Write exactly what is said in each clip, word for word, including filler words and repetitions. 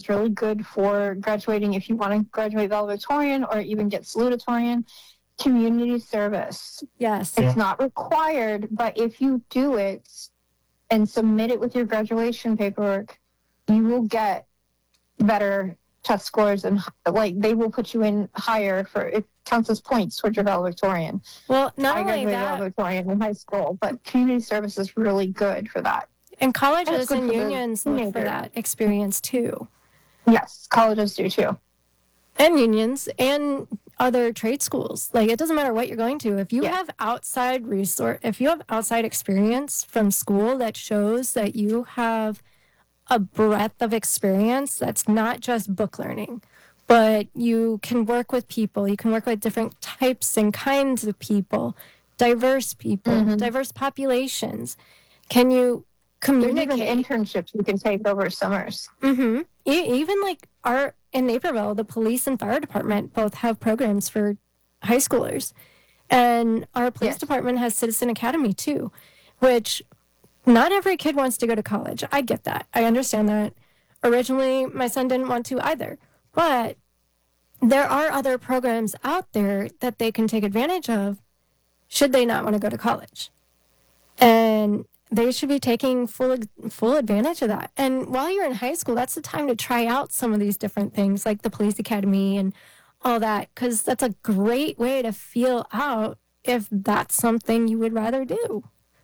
is really good for graduating if you want to graduate valedictorian or even get salutatorian. Community service. Yes. It's not required, but if you do it and submit it with your graduation paperwork, you will get better test scores, and like they will put you in higher for it counts as points towards your valedictorian. Well, not I only graduated that, valedictorian in high school, but community service is really good for that. And colleges and unions look for that experience too. Yes, colleges do too. And unions and other trade schools. Like, it doesn't matter what you're going to. If you yeah. have outside resource, if you have outside experience from school that shows that you have a breadth of experience that's not just book learning, but you can work with people, you can work with different types and kinds of people, diverse people, mm-hmm. diverse populations. Can you communicate? There's even internships you can take over summers. Mm-hmm. E- even like our in Naperville, the police and fire department both have programs for high schoolers, and our police yes. department has Citizen Academy too, which not every kid wants to go to college. I get that. I understand that. Originally, my son didn't want to either, but there are other programs out there that they can take advantage of should they not want to go to college. And they should be taking full full advantage of that. And while you're in high school, that's the time to try out some of these different things like the police academy and all that, because that's a great way to feel out if that's something you would rather do.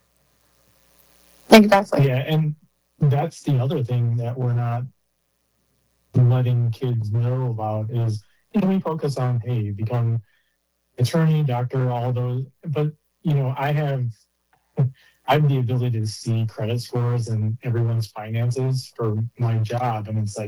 Exactly. Yeah, and that's the other thing that we're not letting kids know about is, you know, we focus on, hey, become attorney, doctor, all those. But, you know, I have... I have the ability to see credit scores and everyone's finances for my job. And it's like,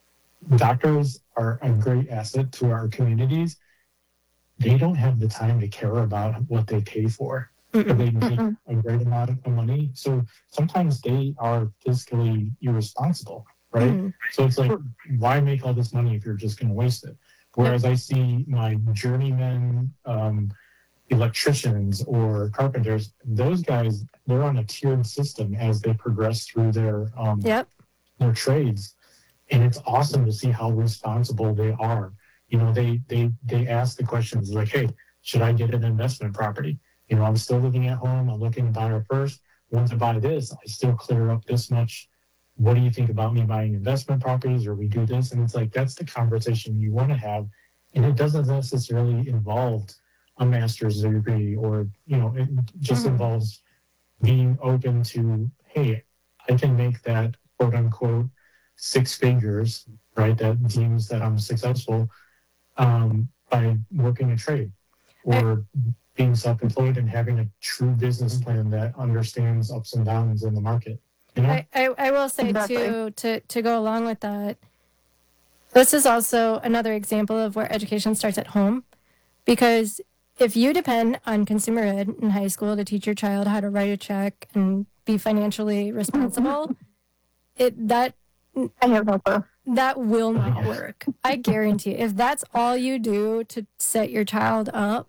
doctors are a great asset to our communities. They don't have the time to care about what they pay for. But they make a great amount of money. So sometimes they are fiscally irresponsible, right? Mm-hmm. So it's like, why make all this money if you're just going to waste it? Whereas I see my journeymen, um, electricians or carpenters, those guys, they're on a tiered system as they progress through their um yep. their trades, and it's awesome to see how responsible they are. You know, they they they ask the questions like, hey, should I get an investment property? You know, I'm still living at home, I'm looking to buy it first. Once I buy this, I still clear up this much. What do you think about me buying investment properties, or we do this? And it's like, that's the conversation you want to have, and it doesn't necessarily involve a master's degree, or, you know, it just mm-hmm. involves being open to, hey, I can make that quote unquote six figures, right? That deems that I'm successful um, by working a trade or I, being self-employed and having a true business plan that understands ups and downs in the market. You know? I, I, I will say exactly. too, to, to go along with that, this is also another example of where education starts at home, because if you depend on consumer ed in high school to teach your child how to write a check and be financially responsible, it that I have no clue. That will not work. I guarantee you. If that's all you do to set your child up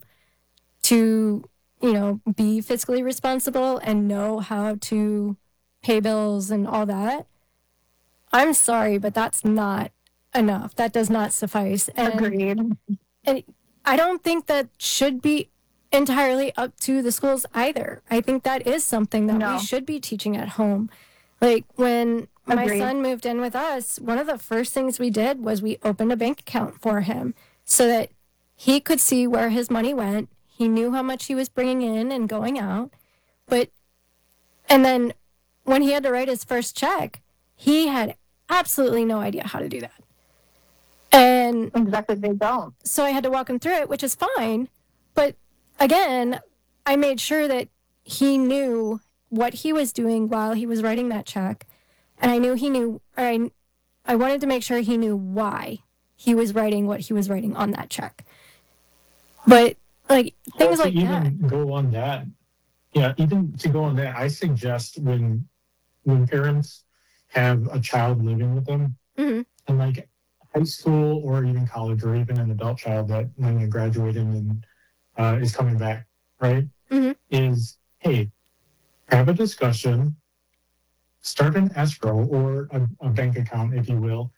to, you know, be fiscally responsible and know how to pay bills and all that, I'm sorry, but that's not enough. That does not suffice. And, Agreed. And I don't think that should be entirely up to the schools either. I think that is something that no. we should be teaching at home. Like when Agreed. my son moved in with us, one of the first things we did was we opened a bank account for him so that he could see where his money went. He knew how much he was bringing in and going out. But, and then when he had to write his first check, he had absolutely no idea how to do that. And exactly, they don't. So I had to walk him through it, which is fine. But again, I made sure that he knew what he was doing while he was writing that check. And I knew he knew, or I, I wanted to make sure he knew why he was writing what he was writing on that check. But like things well, like even that. Go on that. Yeah, even to go on that, I suggest when when parents have a child living with them, mm-hmm. and like high school or even college or even an adult child that when you're graduating and uh, is coming back, right? Mm-hmm. Is, hey, have a discussion, start an escrow or a, a bank account, if you will,